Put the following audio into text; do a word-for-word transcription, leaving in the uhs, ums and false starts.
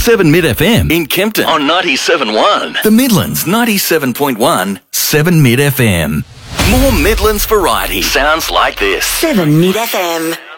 seven Mid F M in Kempton on ninety-seven point one. The Midlands ninety-seven point one, seven Mid F M. More Midlands variety sounds like this. seven Mid F M.